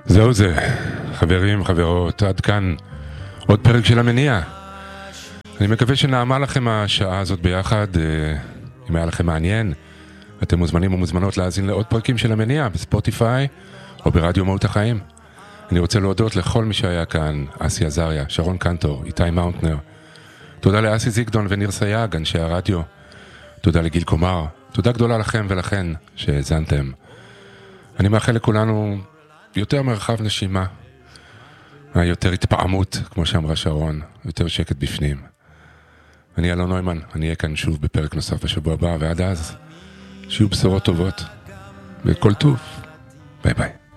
זהו זה, חברים, חברות, עד כאן עוד פרק של המניע. אני מקווה שנעמה לכם השעה הזאת ביחד. אם היה לכם מעניין, אתם מוזמנים ומוזמנות להאזין לעוד פרקים של המניע בספוטיפיי או ברדיו מהות החיים. אני רוצה להודות לכל מי שהיה כאן: אסי עזריה, שרון קנטור, איתי מאונטנר. תודה לאסי זיגדון וניר סייג, אנשי הרדיו. תודה לגיל קומר. תודה גדולה לכם ולכן שהאזנתם. אני מאחל לכולנו יותר מרחב נשימה, יותר התפעמות, כמו שאמרה שרון, יותר שקט בפנים. אני אלון נוימן, אני אהיה כאן שוב בפרק נוסף בשבוע הבא, ועד אז שיהיו בשורות טובות וכל טוב. ביי ביי.